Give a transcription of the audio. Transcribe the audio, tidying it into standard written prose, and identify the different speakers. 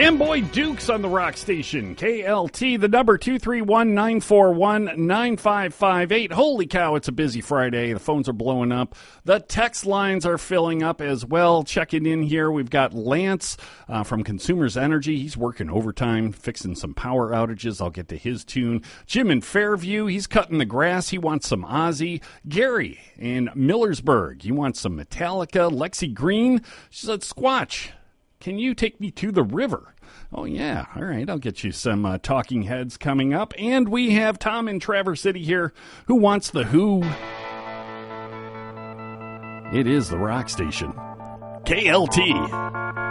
Speaker 1: Amboy Dukes on the Rock Station. KLT, the number 231-941-9558. Holy cow, it's a busy Friday. The phones are blowing up. The text lines are filling up as well. Checking in here, we've got Lance from Consumers Energy. He's working overtime, fixing some power outages. I'll get to his tune. Jim in Fairview, he's cutting the grass. He wants some Ozzy. Gary in Millersburg, he wants some Metallica. Lexi Green, she said, Squatch, can you take me to the river? Oh, yeah. All right. I'll get you some Talking Heads coming up. And we have Tom in Traverse City here who wants the Who. It is the Rock Station. KLT.